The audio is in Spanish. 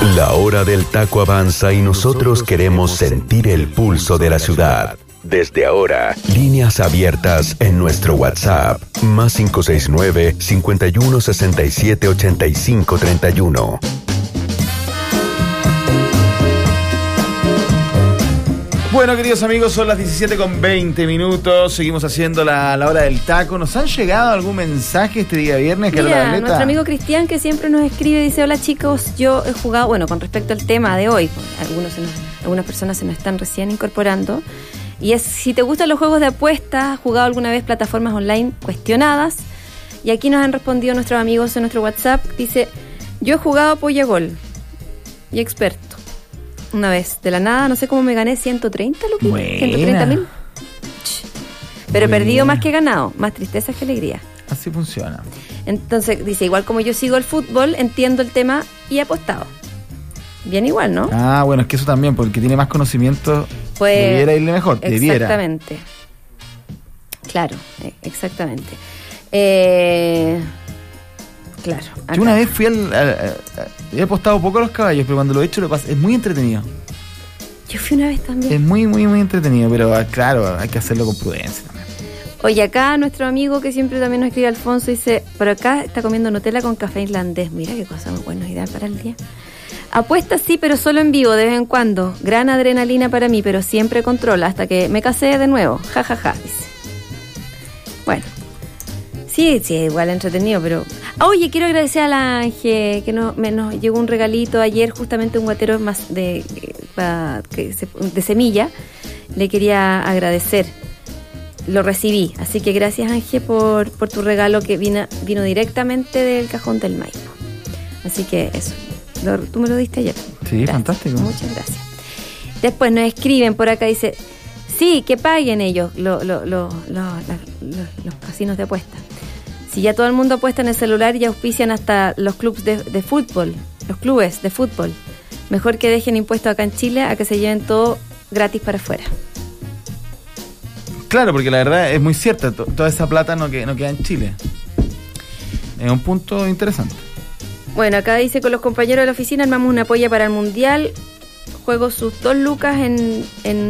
La hora del taco avanza y nosotros queremos sentir el pulso de la ciudad. Desde ahora, líneas abiertas en nuestro WhatsApp, más 569-5167-8531. Bueno, queridos amigos, son las 17:20. Seguimos haciendo la hora del taco. ¿Nos han llegado algún mensaje este día viernes, Carla Valeta? Nuestro amigo Cristian, que siempre nos escribe, dice: hola chicos, yo he jugado, bueno, con respecto al tema de hoy, algunas personas se nos están recién incorporando, y es: si te gustan los juegos de apuestas, ¿has jugado alguna vez plataformas online cuestionadas? Y aquí nos han respondido nuestros amigos en nuestro WhatsApp. Dice: yo he jugado Apoya Gol y experto. Una vez, de la nada, no sé cómo me gané 130, Luquita. 130.000. Pero he perdido más que ganado, más tristezas que alegría. Así funciona. Entonces, dice: igual como yo sigo el fútbol, entiendo el tema y he apostado. Bien igual, ¿no? Ah, bueno, es que eso también, porque tiene más conocimiento, pues, debiera irle mejor, debiera. Exactamente. Claro, exactamente. Claro. Acá. Yo una vez fui he apostado poco a los caballos, pero cuando lo he hecho es muy entretenido. Yo fui una vez también. Es muy, muy, muy entretenido, pero claro, hay que hacerlo con prudencia también. Oye, acá nuestro amigo que siempre también nos escribe, Alfonso, dice: por acá está comiendo Nutella con café irlandés. Mira qué cosa muy buena, ideal para el día. Apuesta sí, pero solo en vivo, de vez en cuando. Gran adrenalina para mí, pero siempre controla, hasta que me casé de nuevo. Ja, ja, ja, dice. Bueno. Sí, igual entretenido, pero... Oye, quiero agradecer a la Ángel, que nos llegó un regalito ayer, justamente un guatero más de semilla. Le quería agradecer. Lo recibí, así que gracias, Ángel, por tu regalo, que vino directamente del cajón del Maipo. Así que eso, tú me lo diste ayer. Sí, gracias. Fantástico. Muchas gracias. Después nos escriben por acá, dice: sí, que paguen ellos los casinos de apuestas. Si ya todo el mundo apuesta en el celular y auspician hasta los clubes de fútbol, los clubes de fútbol, mejor que dejen impuestos acá en Chile a que se lleven todo gratis para afuera. Claro, porque la verdad es muy cierta, toda esa plata no queda en Chile. Es un punto interesante. Bueno, acá dice: con los compañeros de la oficina armamos una polla para el Mundial. Juego sus 2 lucas en